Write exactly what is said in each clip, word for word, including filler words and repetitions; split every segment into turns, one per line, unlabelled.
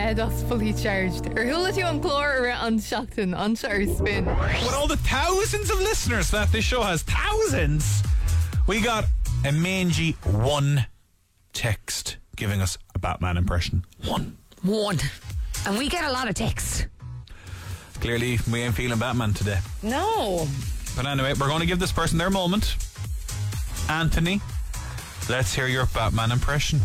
Uh, that's fully charged. Arhula tú an chlór an seachtain an our spin.
With all the thousands of listeners that this show has, thousands, we got a mangy one text giving us a Batman impression. One.
One. And we get a lot of texts.
Clearly, we ain't feeling Batman today.
No.
But anyway, we're going to give this person their moment. Anthony, let's hear your Batman impression.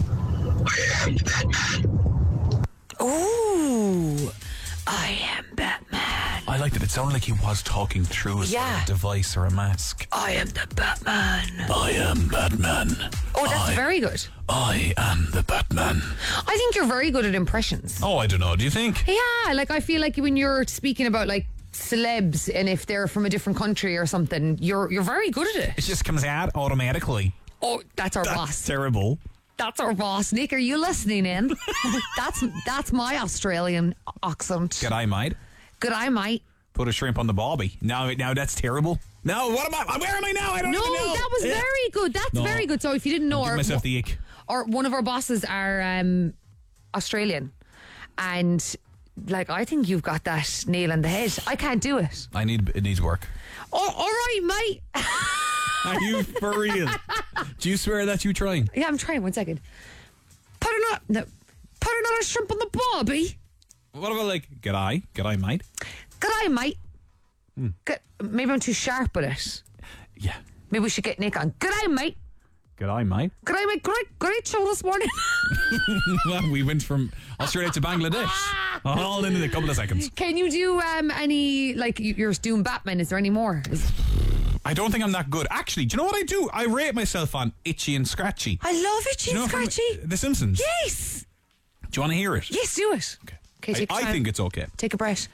Ooh, I am Batman.
I like that it sounded like he was talking through a
Yeah.
device or a mask.
I am the Batman.
I am Batman.
Oh, that's
I,
very good.
I am the Batman.
I think you're very good at impressions.
Oh, I don't know. Do you think?
Yeah, like I feel like when you're speaking about like celebs and if they're from a different country or something, you're you're very good at it.
It just comes out automatically.
Oh, that's our
That's
boss.
terrible.
That's our boss. Nick, are you listening in? that's that's my Australian accent.
G'day, mate.
Good eye, mate.
Put a shrimp on the barbie. Now, now that's terrible. No, what am I? Where am I now? I don't
No,
even know.
that was
Yeah.
very good. That's
No.
very good. So if you didn't know,
Give
our,
myself the ick.
or one of our bosses are um, Australian, and like I think you've got that nail on the head. I can't do it.
I need it needs work.
Oh, all right, mate.
Are you for real? Do you swear that you trying?
Yeah, I'm trying. One second. Put another, no, put another shrimp on the barbie.
What about like g'day, g'day, mate?
Good eye, mate.
Hmm.
Good. Maybe I'm too sharp with it.
Yeah.
Maybe we should get Nick on. Good eye, mate.
G'day, mate.
Good eye, mate. Great, great show this morning.
Well, we went from Australia to Bangladesh all in a couple of seconds.
Can you do um, any, like, you- you're doing Batman? Is there any more? Is-
I don't think I'm that good. Actually, do you know what I do? I rate myself on Itchy and Scratchy.
I love it,
Do you know from
Scratchy.
The Simpsons?
Yes.
Do you want to hear it?
Yes, do it.
Okay.
Okay, take
I,
your
I
time.
think it's okay.
Take a breath.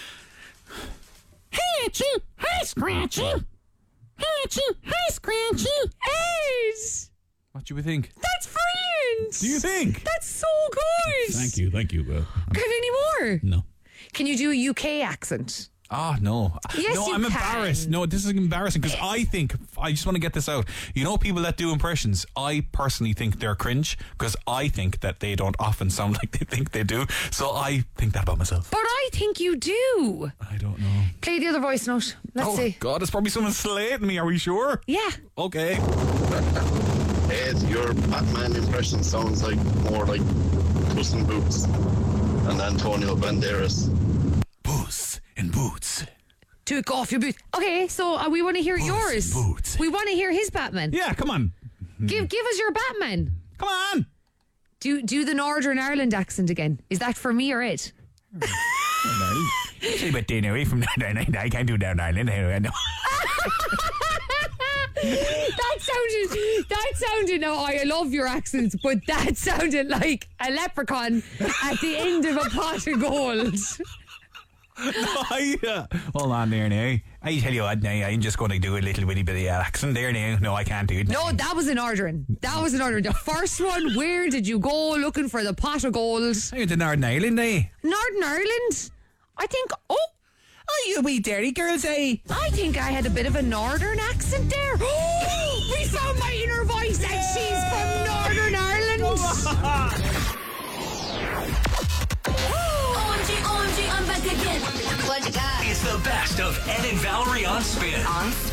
Hey, Itchy. Hi, Scratchy. Hey, Itchy. Hi, Scratchy.
Ed!
What do you think?
That's brilliant.
Do you think?
That's so good.
Thank you, thank you. Uh,
Can I have any more?
no.
Can you do a U K accent?
Ah, no.
Yes,
no,
you
I'm
can.
embarrassed. No, this is embarrassing because I think, I just want to get this out. You know, people that do impressions, I personally think they're cringe because I think that they don't often sound like they think they do. So I think that about myself.
But I think you do.
I don't know.
Play the other voice note. Let's
Oh,
see.
God, it's probably someone slating me. Are we sure?
Yeah.
Okay.
Ed, your Batman impression sounds like more like Puss in Boots and Antonio Banderas.
Puss in Boots.
Take off your boots. Okay, so uh, we want to hear
Puss in
yours.
Boots.
We want to hear his Batman.
Yeah, come on.
Give give us your Batman.
Come on.
Do do the Northern Ireland accent again. Is that for me or Ed?
Say about staying away from Northern Ireland. I can't do Northern Ireland. I know.
That sounded, that sounded, no, I love your accents, but that sounded like a leprechaun at the end of a pot of gold.
I, uh, hold on there now. I tell you what now, I'm just going to do a little bitty bit of accent there now. No, I can't do it.
No, that was an ordering. That was an ordering. The first one, where did you go looking for the pot of gold?
I went to Northern Ireland, eh?
Northern Ireland? I think, oh,
Oh, you wee dirty girls, eh?
I think I had a bit of a northern accent there. We found my inner voice and she's from Northern Ireland.
O M G, O M G, I'm back again. What you got?
It's the best of Ed and Valerie on Spin.
On